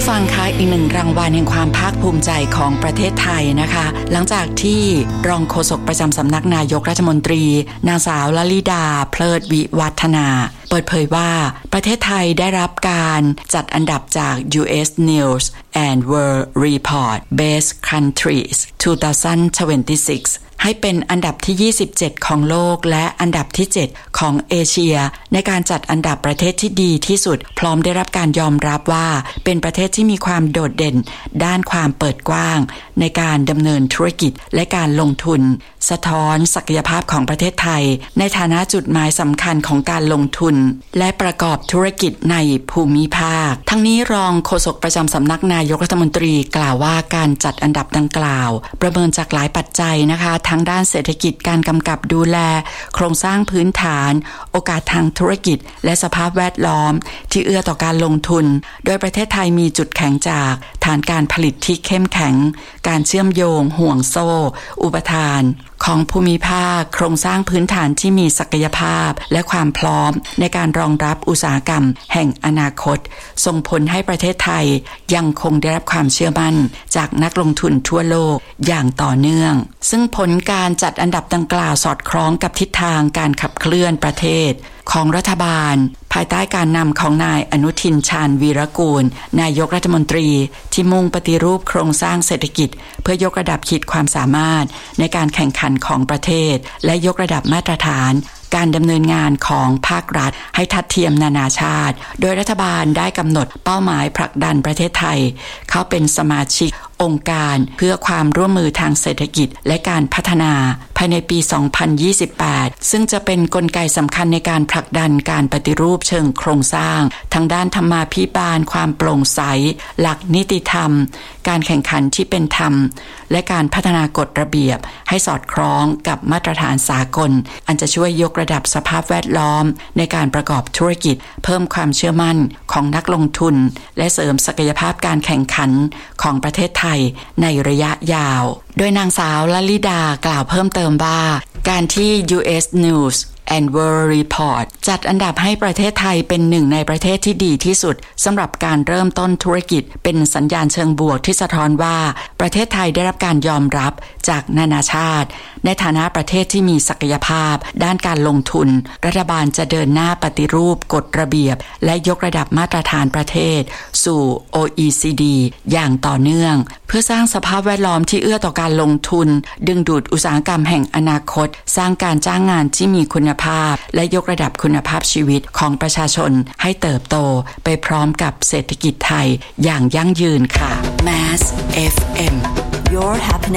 ฟังคะอีกหนึ่งรางวัลแห่งความภาคภูมิใจของประเทศไทยนะคะหลังจากที่รองโฆษกประจำสำนักนายกรัฐมนตรีนางสาวลลิดาเพลิดวิวัฒนาเปิดเผยว่าประเทศไทยได้รับการจัดอันดับจาก US News and World Report Best Countries 2026 ให้เป็นอันดับที่27ของโลกและอันดับที่7ของเอเชียในการจัดอันดับประเทศที่ดีที่สุดพร้อมได้รับการยอมรับว่าเป็นประเทศที่มีความโดดเด่นด้านความเปิดกว้างในการดำเนินธุรกิจและการลงทุนสะท้อนศักยภาพของประเทศไทยในฐานะจุดหมายสำคัญของการลงทุนและประกอบธุรกิจในภูมิภาคทั้งนี้รองโฆษกประจำสำนักนายกรัฐมนตรีกล่าวว่าการจัดอันดับดังกล่าวประเมินจากหลายปัจจัยนะคะทั้งด้านเศรษฐกิจการกำกับดูแลโครงสร้างพื้นฐานโอกาสทางธุรกิจและสภาพแวดล้อมที่เอื้อต่อการลงทุนโดยประเทศไทยมีจุดแข็งจากฐานการผลิตที่เข้มแข็งการเชื่อมโยงห่วงโซ่อุปทานของภูมิภาคโครงสร้างพื้นฐานที่มีศักยภาพและความพร้อมในการรองรับอุตสาหกรรมแห่งอนาคตส่งผลให้ประเทศไทยยังคงได้รับความเชื่อมั่นจากนักลงทุนทั่วโลกอย่างต่อเนื่องซึ่งผลการจัดอันดับดังกล่าวสอดคล้องกับทิศทางการขับเคลื่อนประเทศของรัฐบาลภายใต้การนำของนายอนุทินชาญวีรกูลนายกรัฐมนตรีที่มุ่งปฏิรูปโครงสร้างเศรษฐกิจเพื่อยกระดับขีดความสามารถในการแข่งขันของประเทศและยกระดับมาตรฐานการดำเนินงานของภาครัฐให้ทัดเทียมนานาชาติโดยรัฐบาลได้กำหนดเป้าหมายผลักดันประเทศไทยเข้าเป็นสมาชิกองค์การเพื่อความร่วมมือทางเศรษฐกิจและการพัฒนาภายในปี 2028 ซึ่งจะเป็นกลไกสำคัญในการผลักดันการปฏิรูปเชิงโครงสร้างทั้งด้านธรรมาภิบาลความโปร่งใสหลักนิติธรรมการแข่งขันที่เป็นธรรมและการพัฒนากฎระเบียบให้สอดคล้องกับมาตรฐานสากลอันจะช่วยยกระดับสภาพแวดล้อมในการประกอบธุรกิจเพิ่มความเชื่อมั่นของนักลงทุนและเสริมศักยภาพการแข่งขันของประเทศไทยในระยะยาวโดยนางสาวลลิดากล่าวเพิ่มเติมว่าการที่ US News and World Report จัดอันดับให้ประเทศไทยเป็นหนึ่งในประเทศที่ดีที่สุดสำหรับการเริ่มต้นธุรกิจเป็นสัญญาณเชิงบวกที่สะท้อนว่าประเทศไทยได้รับการยอมรับจากนานาชาติในฐานะประเทศที่มีศักยภาพด้านการลงทุนรัฐบาลจะเดินหน้าปฏิรูปกฎระเบียบและยกระดับมาตรฐานประเทศสู่ OECD อย่างต่อเนื่องเพื่อสร้างสภาพแวดล้อมที่เอื้อต่อการลงทุนดึงดูดอุตสาหกรรมแห่งอนาคตสร้างการจ้างงานที่มีคุณภาพและยกระดับคุณภาพชีวิตของประชาชนให้เติบโตไปพร้อมกับเศรษฐกิจไทยอย่างยั่งยืนค่ะ Mass FM Your Happiness